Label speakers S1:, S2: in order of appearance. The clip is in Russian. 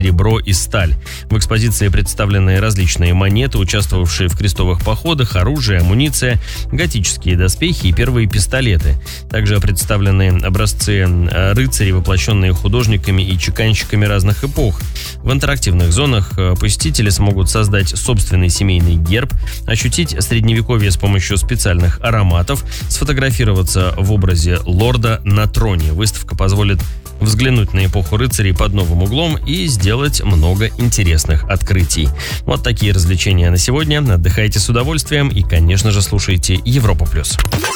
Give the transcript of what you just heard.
S1: серебро и сталь. В экспозиции представлены различные монеты, участвовавшие в крестовых походах, оружие, амуниция, готические доспехи и первые пистолеты. Также представлены образцы рыцарей, воплощенные художниками и чеканщиками разных эпох. В интерактивных зонах посетители смогут создать собственный семейный герб, ощутить средневековье с помощью специальных ароматов, сфотографироваться в образе лорда на троне. Выставка позволит взглянуть на эпоху рыцарей под новым углом и сделать много интересных открытий. Вот такие развлечения на сегодня. Отдыхайте с удовольствием и, конечно же, слушайте Европа+.